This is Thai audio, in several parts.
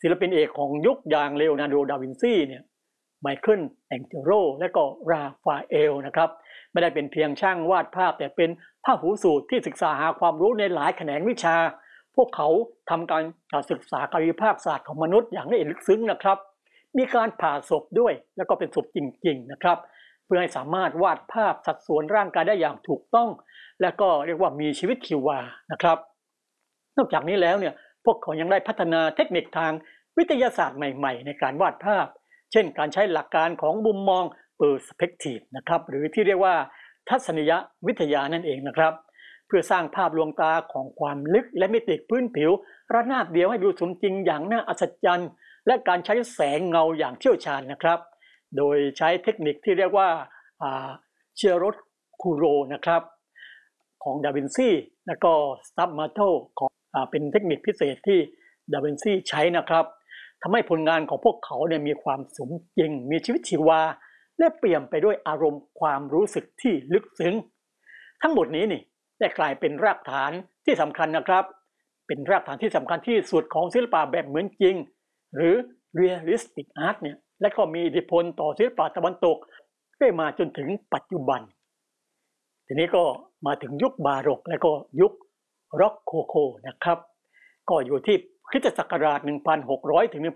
ศิลปินเอกของยุคอย่างเลโอนาร์โด ดาวินซีเนี่ยไมเคิลแองเจโรและก็ราฟาเอลนะครับไม่ได้เป็นเพียงช่างวาดภาพแต่เป็นภาคหูสูตรที่ศึกษาหาความรู้ในหลายแขนงวิชาพวกเขาทำการศึกษากายภาพศาสตร์ของมนุษย์อย่างละเอียดลึกซึ้งนะครับมีการผ่าศพด้วยแล้วก็เป็นศพจริงๆนะครับเพื่อให้สามารถวาดภาพสัดส่วนร่างกายได้อย่างถูกต้องและก็เรียกว่ามีชีวิตชีวานะครับนอกจากนี้แล้วเนี่ยพวกเขายังได้พัฒนาเทคนิคทางวิทยาศาสตร์ใหม่ๆในการวาดภาพเช่นการใช้หลักการของมุมมองเปอร์สเปกทีฟนะครับหรือที่เรียกว่าทัศนียวิทยานั่นเองนะครับเพื่อสร้างภาพลวงตาของความลึกและมิติพื้นผิวระนาบเดียวให้ดูสมจริงอย่างน่าอัศจรรย์และการใช้แสงเงาอย่างเชี่ยวชาญนะครับโดยใช้เทคนิคที่เรียกว่าเชียโรคูโรนะครับของดาวินซีและก็สตัฟมาโตของเป็นเทคนิคพิเศษที่ดาวินซีใช้นะครับทำให้ผลงานของพวกเขาเนี่ยมีความสมจริงมีชีวิตชีวาและเปี่ยมไปด้วยอารมณ์ความรู้สึกที่ลึกซึ้งทั้งหมดนี้นี่ได้กลายเป็นรากฐานที่สำคัญนะครับเป็นรากฐานที่สำคัญที่สุดของศิลปะแบบเหมือนจริงหรือ realistic art เนี่ยและก็มีอิทธิพลต่อศิลปะตะวันตกได้มาจนถึงปัจจุบันทีนี้ก็มาถึงยุคบาโรกและก็ยุคร็อกโคโคนะครับก็อยู่ที่คริสตศักราช 1,600 ถึง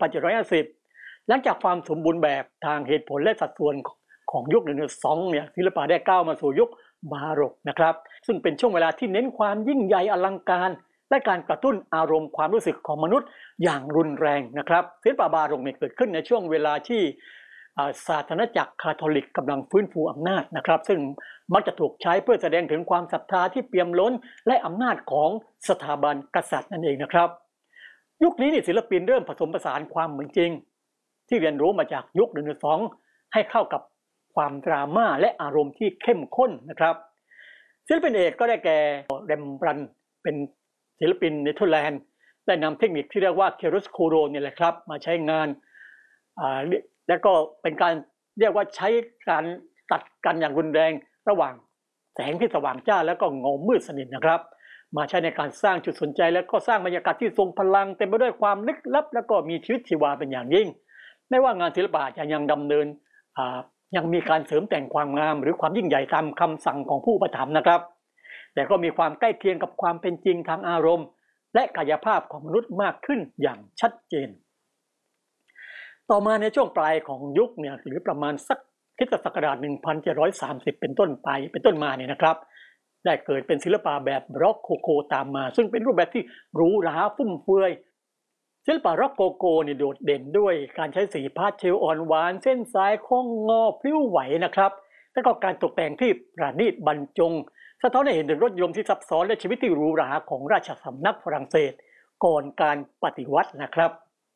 1,750 หลังจากความสมบูรณ์แบบทางเหตุผลและสัดส่วนของยุค112เนี่ยศิลปะได้ก้าวมาสู่ยุคบาโรกนะครับซึ่งเป็นช่วงเวลาที่เน้นความยิ่งใหญ่อลังการและการกระตุ้นอารมณ์ความรู้สึกของมนุษย์อย่างรุนแรงนะครับศิลปะบาโรกเนี่ยเกิดขึ้นในช่วงเวลาที่ศาสนาจักรคาทอลิกกำลังฟื้นฟูอำนาจนะครับซึ่งมักจะถูกใช้เพื่อแสดงถึงความศรัทธาที่เปี่ยมล้นและอำนาจของสถาบันกษัตริย์นั่นเองนะครับยุคนี้ศิลปินเริ่มผสมผสานความเหมือนจริงที่เรียนรู้มาจากยุค112ให้เข้ากับความดราม่าและอารมณ์ที่เข้มข้นนะครับศิลปินเอกก็ได้แก่เรมบรันต์เป็นศิลปินเนเธอร์แลนด์ได้นำเทคนิคที่เรียกว่าเคียโรสโคโรนี่แหละครับมาใช้งานและก็เป็นการเรียกว่าใช้การตัดกันอย่างรุนแรงระหว่างแสงที่สว่างจ้าแล้วก็เงามืดสนิทนะครับมาใช้ในการสร้างจุดสนใจและก็สร้างบรรยากาศที่ทรงพลังเต็มไปด้วยความลึกลับและก็มีชีวิตชีวาเป็นอย่างยิ่งไม่ว่างานศิลปะจะยังดำเนินยังมีการเสริมแต่งความงามหรือความยิ่งใหญ่ตามคำสั่งของผู้อุปถัมภ์นะครับแต่ก็มีความใกล้เคียงกับความเป็นจริงทางอารมณ์และกายภาพของมนุษย์มากขึ้นอย่างชัดเจนต่อมาในช่วงปลายของยุคเนี่ยหรือประมาณสักคริสตศักราช 1,730 เป็นต้นมาเนี่ยนะครับได้เกิดเป็นศิลปะแบบร็อกโคโคตามมาซึ่งเป็นรูปแบบที่หรูหราฟุ่มเฟือยศิลปะร็อกโกโกนี่โดดเด่นด้วยการใช้สีพาสเทลอ่อนหวานเส้นสายโค้งงอพลิ้วไหวนะครับและก็การตกแต่งที่ประณีตบรรจงสะท้อนให้เห็นถึงรสนิยมที่ซับซ้อนและชีวิตที่หรูหราของราชสำนักฝรั่งเศสก่อนการปฏิวัตินะครับ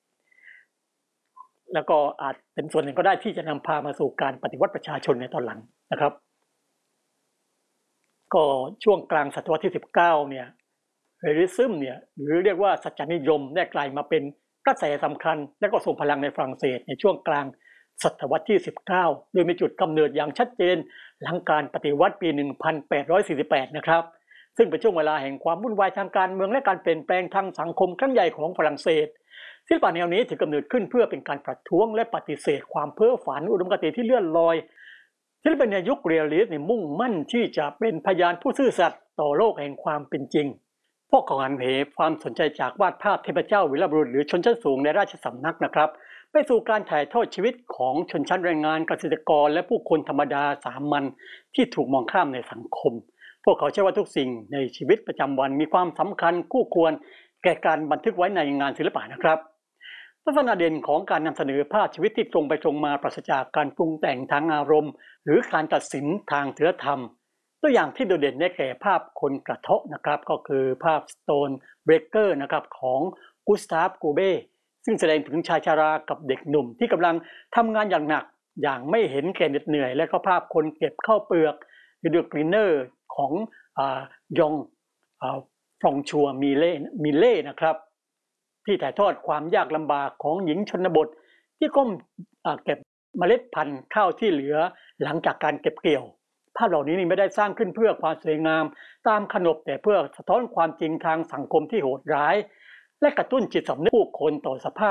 แล้วก็อาจเป็นส่วนหนึ่งก็ได้ที่จะนำพามาสู่การปฏิวัติประชาชนในตอนหลังนะครับก็ช่วงกลางศตวรรษที่ 19เนี่ยเรลิซึมเนี่ยหรือเรียกว่าสัจจนิยมได้กลายมาเป็นกระแสสำคัญและก็ทรงพลังในฝรั่งเศสในช่วงกลางศตวรรษที่ 19โดยมีจุดกำเนิดอย่างชัดเจนหลังการปฏิวัติปี 1848นะครับซึ่งเป็นช่วงเวลาแห่งความวุ่นวายทางการเมืองและการเปลี่ยนแปลงทางสังคมครั้งใหญ่ของฝรั่งเศสศิลปะแนวนี้ถือกำเนิดขึ้นเพื่อเป็นการประท้วงและปฏิเสธความเพ้อฝันอุดมคติที่เลื่อนลอยศิลปินในยุคเรียลลิสต์มุ่งมั่นที่จะเป็นพยานผู้ซื่อสัตย์ต่อโลกแห่งความเป็นจริงพวกเขาหันเหความสนใจจากวาดภาพเทพเจ้าวีรบุรุษหรือชนชั้นสูงในราชสำนักนะครับไปสู่การถ่ายทอดชีวิตของชนชั้นแรงงานเกษตรกรและผู้คนธรรมดาสามัญที่ถูกมองข้ามในสังคมพวกเขาเชื่อว่าทุกสิ่งในชีวิตประจำวันมีความสำคัญคู่ควรแก่การบันทึกไว้ในงานศิลปะนะครับลักษณะเด่นของการนำเสนอภาพชีวิตที่ตรงไปตรงมาปราศจากการปรุงแต่งทางอารมณ์หรือการตัดสินทางศีลธรรมตัวอย่างที่โดดเด่นได้แก่ภาพคนกระเทาะนะครับก็คือภาพ Stone Breaker นะครับของกุสตาฟ กูเบ้ซึ่งแสดงถึงชายชรากับเด็กหนุ่มที่กำลังทำงานอย่างหนักอย่างไม่เห็นแก่เหน็ดเหนื่อยและก็ภาพคนเก็บข้าวเปลือกหรือเดอะกรีนเนอร์ของยองฟรองชัวมิเล่นะครับที่ถ่ายทอดความยากลำบากของหญิงชนบทที่ก้มเก็บเมล็ดพันธุ์ข้าวที่เหลือหลังจากการเก็บเกี่ยวภาพเหล่านี้ไม่ได้สร้างขึ้นเพื่อความสวยงามตามขนบแต่เพื่อสะท้อนความจริงทางสังคมที่โหดร้ายและกระตุ้นจิตสำนึกผู้คนต่อสภาพ